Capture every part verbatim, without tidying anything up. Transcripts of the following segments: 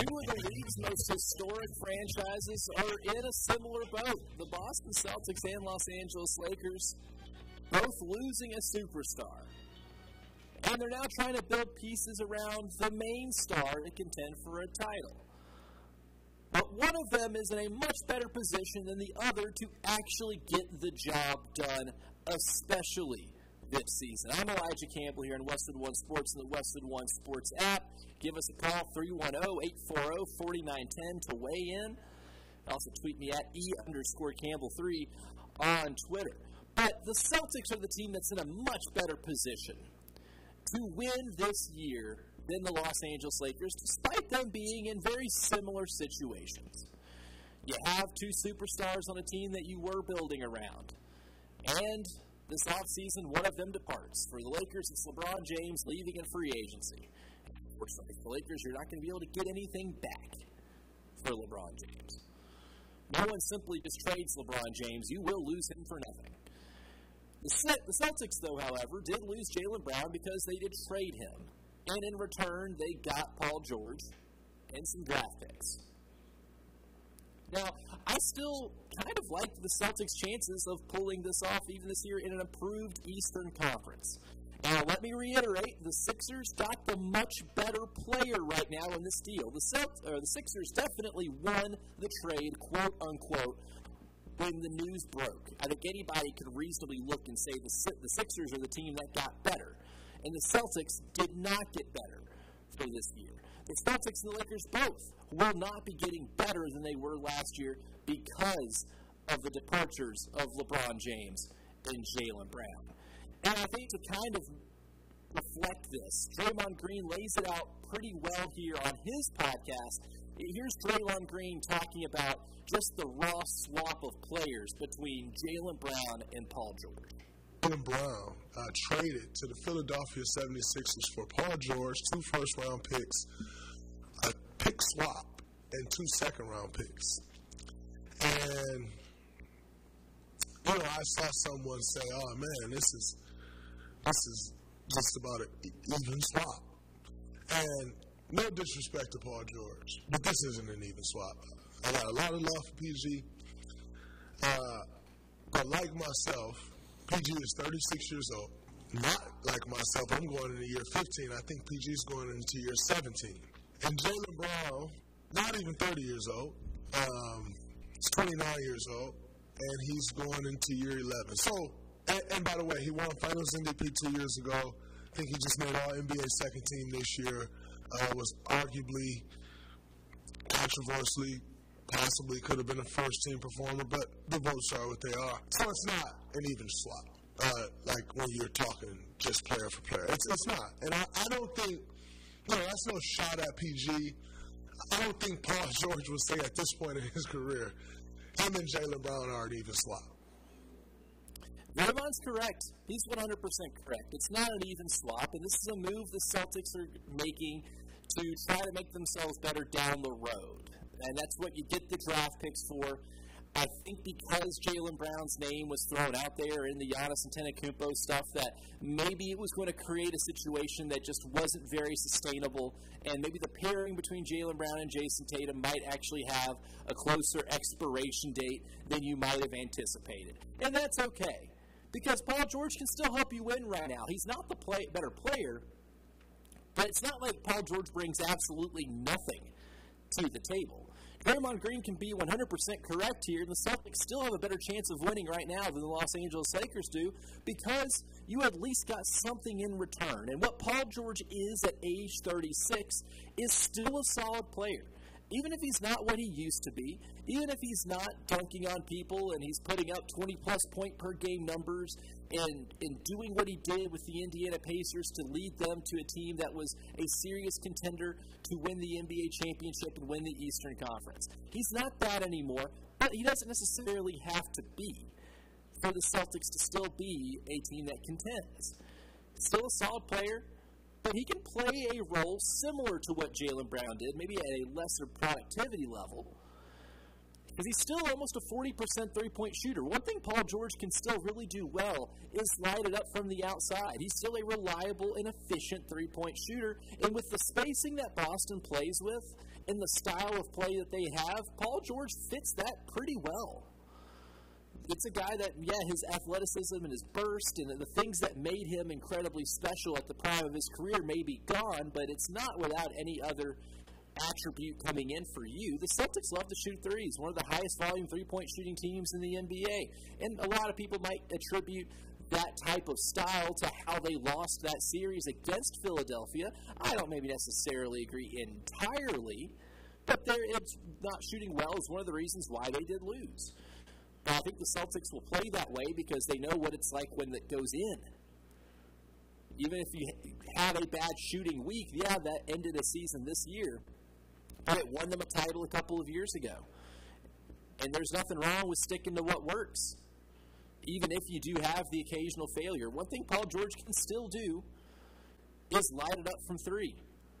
Two of the league's most historic franchises are in a similar boat. The Boston Celtics and Los Angeles Lakers both losing a superstar. And they're now trying to build pieces around the main star to contend for a title. But one of them is in a much better position than the other to actually get the job done, especially this season. I'm Elijah Campbell here on Westwood One Sports and the Westwood One Sports app. Give us a call, three one zero, eight four zero, four nine one zero to weigh in. Also tweet me at E underscore Campbell three on Twitter. But the Celtics are the team that's in a much better position to win this year than the Los Angeles Lakers, despite them being in very similar situations. You have two superstars on a team that you were building around. And this offseason, one of them departs. For the Lakers, it's LeBron James leaving in free agency. Unfortunately, for the Lakers, you're not going to be able to get anything back for LeBron James. No one simply just trades LeBron James. You will lose him for nothing. The Celtics, though, however, did lose Jaylen Brown because they did trade him. And in return, they got Paul George and some draft picks. Now, I still kind of like the Celtics' chances of pulling this off even this year in an improved Eastern Conference. Now, let me reiterate, the Sixers got the much better player right now in this deal. The, Celt- or the Sixers definitely won the trade, quote-unquote, when the news broke. I think anybody could reasonably look and say the, the Sixers are the team that got better. And the Celtics did not get better for this year. The Celtics and the Lakers both will not be getting better than they were last year because of the departures of LeBron James and Jaylen Brown. And I think to kind of reflect this, Draymond Green lays it out pretty well here on his podcast. Here's Draymond Green talking about just the raw swap of players between Jaylen Brown and Paul George. Jaylen Brown uh, traded to the Philadelphia seventy-sixers for Paul George, two first-round picks, a pick swap, and two second-round picks. And, you know, I saw someone say, oh, man, this is this is just about an even swap. And no disrespect to Paul George, but this isn't an even swap. I got a lot of love for P G. Uh, but like myself, P G is thirty-six years old. Not like myself, I'm going into year fifteen. I think P G is going into year seventeen. And Jaylen Brown, not even thirty years old. Um, he's twenty-nine years old, and he's going into year eleven. So, and, and by the way, he won Finals M V P two years ago. I think he just made All N B A second team this year. Uh, was arguably, controversially, possibly could have been a first-team performer, but the votes are what they are. So it's not an even swap, uh, like when you're talking just player for player. It's, it's not. And I, I don't think, you know, that's no shot at P G. I don't think Paul George would say at this point in his career, him and Jaylen Brown are an even swap. Draymond's correct. He's one hundred percent correct. It's not an even swap, and this is a move the Celtics are making to try to make themselves better down the road. And that's what you get the draft picks for. I think because Jaylen Brown's name was thrown out there in the Giannis Antetokounmpo stuff, that maybe it was going to create a situation that just wasn't very sustainable, and maybe the pairing between Jaylen Brown and Jason Tatum might actually have a closer expiration date than you might have anticipated. And that's okay, because Paul George can still help you win right now. He's not the play, better player, but it's not like Paul George brings absolutely nothing to the table. Draymond Green can be one hundred percent correct here. The Celtics still have a better chance of winning right now than the Los Angeles Lakers do because you at least got something in return. And what Paul George is at age thirty-six is still a solid player. Even if he's not what he used to be, even if he's not dunking on people and he's putting up twenty-plus point per game numbers and, and doing what he did with the Indiana Pacers to lead them to a team that was a serious contender to win the N B A championship and win the Eastern Conference. He's not that anymore, but he doesn't necessarily have to be for the Celtics to still be a team that contends. Still a solid player, but he can play a role similar to what Jaylen Brown did, maybe at a lesser productivity level, because he's still almost a forty percent three-point shooter. One thing Paul George can still really do well is light it up from the outside. He's still a reliable and efficient three-point shooter, and with the spacing that Boston plays with in the style of play that they have, Paul George fits that pretty well. It's a guy that, yeah, his athleticism and his burst and the things that made him incredibly special at the prime of his career may be gone, but it's not without any other attribute coming in for you. The Celtics love to shoot threes, one of the highest volume three-point shooting teams in the N B A. And a lot of people might attribute that type of style to how they lost that series against Philadelphia. I don't maybe necessarily agree entirely, but it's not shooting well is one of the reasons why they did lose. I think the Celtics will play that way because they know what it's like when it goes in. Even if you have a bad shooting week, yeah, that ended a season this year, but it won them a title a couple of years ago. And there's nothing wrong with sticking to what works, even if you do have the occasional failure. One thing Paul George can still do is light it up from three.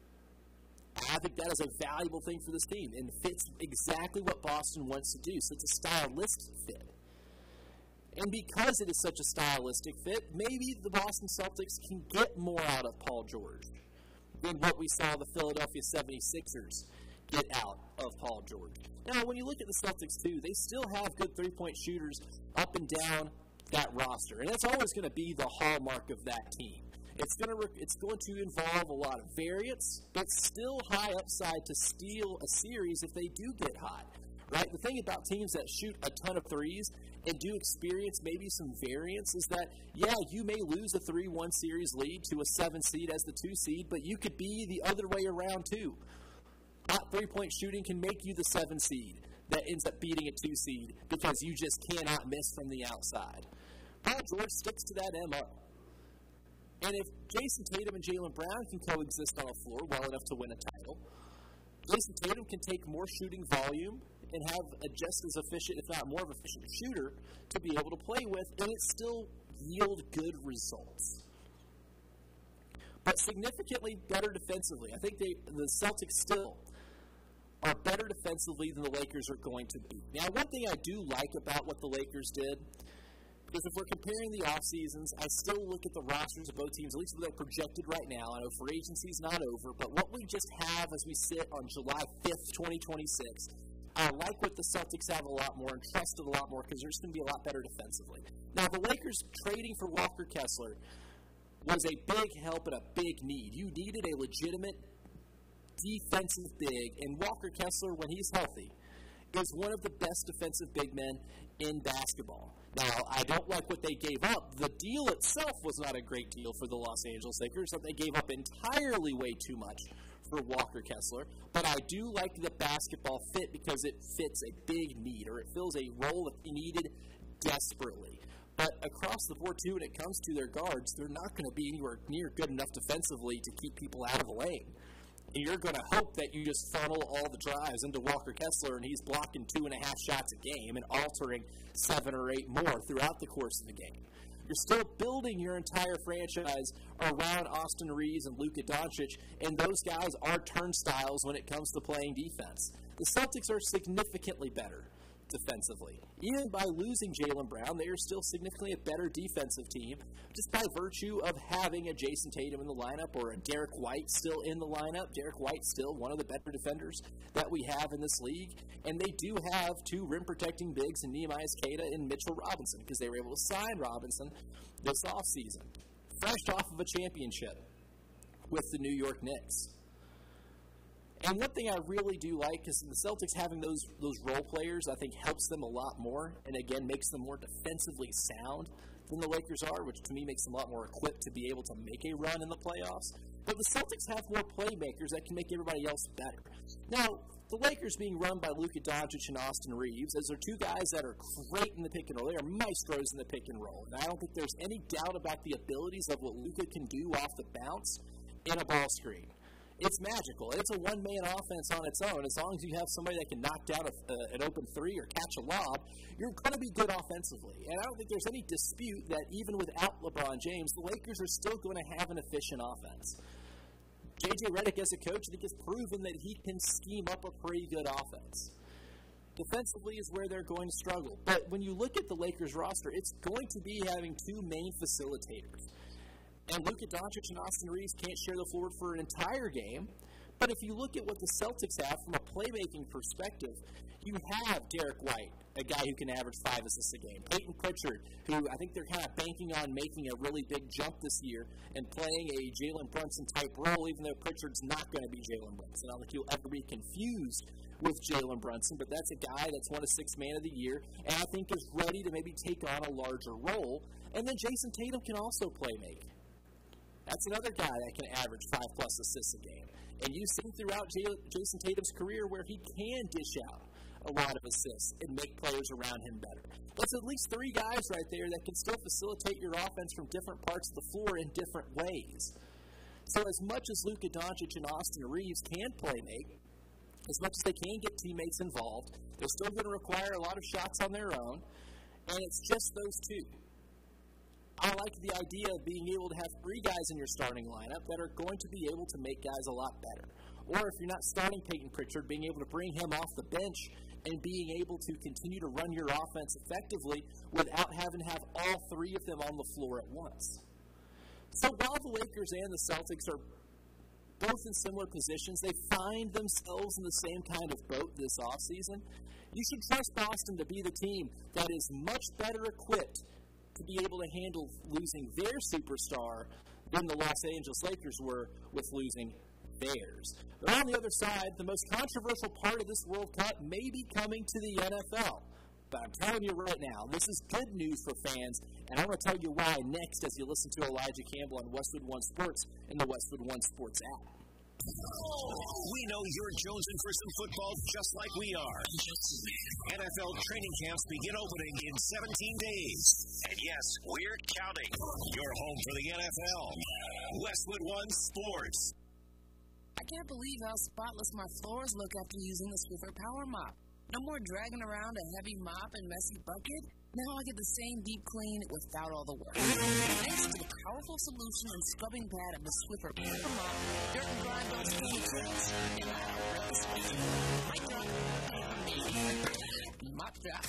I think that is a valuable thing for this team and fits exactly what Boston wants to do. So it's a stylistic fit. And because it is such a stylistic fit, maybe the Boston Celtics can get more out of Paul George than what we saw the Philadelphia seventy-sixers get out of Paul George. Now, when you look at the Celtics, too, they still have good three-point shooters up and down that roster. And that's always going to be the hallmark of that team. It's going to it's going to involve a lot of variance, but still high upside to steal a series if they do get hot. Right? The thing about teams that shoot a ton of threes and do experience maybe some variance is that, yeah, you may lose a three one series lead to a seven seed as the two seed, but you could be the other way around too. Hot three-point shooting can make you the seven seed that ends up beating a two seed because you just cannot miss from the outside. Paul George sticks to that M O. And if Jason Tatum and Jaylen Brown can coexist on a floor well enough to win a title, Jason Tatum can take more shooting volume and have a just as efficient, if not more of efficient shooter to be able to play with, and it still yield good results. But significantly better defensively. I think they, the Celtics still are better defensively than the Lakers are going to be. Now, one thing I do like about what the Lakers did, because if we're comparing the off seasons, I still look at the rosters of both teams, at least what they're projected right now. I know free agency's not over, but what we just have as we sit on July fifth, twenty twenty-six, I like what the Celtics have a lot more and trust it a lot more because they're just going to be a lot better defensively. Now, the Lakers trading for Walker Kessler was a big help and a big need. You needed a legitimate defensive big, and Walker Kessler, when he's healthy, is one of the best defensive big men in basketball. Now, I don't like what they gave up. The deal itself was not a great deal for the Los Angeles Lakers, that they gave up entirely way too much for Walker Kessler, but I do like the basketball fit because it fits a big need, or it fills a role that they needed desperately. But across the board, too, when it comes to their guards, they're not going to be anywhere near good enough defensively to keep people out of the lane. And you're going to hope that you just funnel all the drives into Walker Kessler and he's blocking two and a half shots a game and altering seven or eight more throughout the course of the game. You're still building your entire franchise around Austin Reeves and Luka Doncic, and those guys are turnstiles when it comes to playing defense. The Celtics are significantly better defensively. Even by losing Jaylen Brown, they are still significantly a better defensive team just by virtue of having a Jason Tatum in the lineup or a Derek White still in the lineup. Derek White still one of the better defenders that we have in this league, and they do have two rim-protecting bigs in Nehemiah Queta and Mitchell Robinson because they were able to sign Robinson this offseason, fresh off of a championship with the New York Knicks. And one thing I really do like is the Celtics having those those role players, I think, helps them a lot more, and again, makes them more defensively sound than the Lakers are, which to me makes them a lot more equipped to be able to make a run in the playoffs. But the Celtics have more playmakers that can make everybody else better. Now, the Lakers being run by Luka Doncic and Austin Reeves, those are two guys that are great in the pick and roll. They are maestros in the pick and roll. And I don't think there's any doubt about the abilities of what Luka can do off the bounce in a ball screen. It's magical. It's a one-man offense on its own. As long as you have somebody that can knock down a, uh, an open three or catch a lob, you're going to be good offensively. And I don't think there's any dispute that even without LeBron James, the Lakers are still going to have an efficient offense. J J Redick, as a coach, I think has proven that he can scheme up a pretty good offense. Defensively is where they're going to struggle. But when you look at the Lakers roster, it's going to be having two main facilitators. And Luka Doncic and Austin Reeves can't share the floor for an entire game, But if you look at what the Celtics have from a playmaking perspective, you have Derek White, a guy who can average five assists a game. Peyton Pritchard, who I think they're kind of banking on making a really big jump this year and playing a Jalen Brunson-type role, even though Pritchard's not going to be Jalen Brunson. I don't think you'll ever be confused with Jalen Brunson, but that's a guy that's won a Sixth Man of the Year, and I think is ready to maybe take on a larger role. And then Jason Tatum can also play make. That's another guy that can average five-plus assists a game. And you've seen throughout J- Jason Tatum's career where he can dish out a lot of assists and make players around him better. That's at least three guys right there that can still facilitate your offense from different parts of the floor in different ways. So as much as Luka Doncic and Austin Reeves can play make, as much as they can get teammates involved, they're still going to require a lot of shots on their own, and it's just those two. I like the idea of being able to have three guys in your starting lineup that are going to be able to make guys a lot better. Or if you're not starting Peyton Pritchard, being able to bring him off the bench and being able to continue to run your offense effectively without having to have all three of them on the floor at once. So while the Lakers and the Celtics are both in similar positions, they find themselves in the same kind of boat this offseason, you should trust Boston to be the team that is much better equipped to be able to handle losing their superstar than the Los Angeles Lakers were with losing theirs. But on the other side, the most controversial part of this World Cup may be coming to the N F L. But I'm telling you right now, this is good news for fans, and I'm going to tell you why next as you listen to Elijah Campbell on Westwood One Sports and the Westwood One Sports app. We know you're jonesing for some football just like we are. N F L training camps begin opening in seventeen days. And yes, we're counting. You're home for the N F L. Westwood One Sports. I can't believe how spotless my floors look after using the Swiffer Power Mop. No more dragging around a heavy mop and messy bucket. Now I get the same deep clean without all the work. Thanks to the powerful solution and scrubbing pad of the Swiffer Power Mop, dirt and grime don't stay clean, and I don't rip the space. My job, mop drop.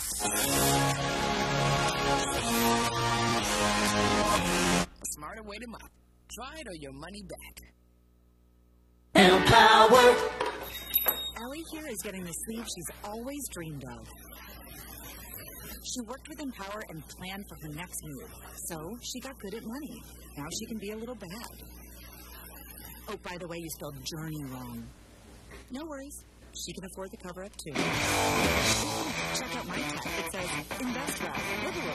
A smarter way to mop. Try it or your money back. Empower. Ellie here is getting the sleep she's always dreamed of. She worked with Empower and planned for her next move, so she got good at money. Now she can be a little bad. Oh, by the way, you spelled journey wrong. No worries. She can afford the cover-up, too. Check out my tab. It says, invest well, live well.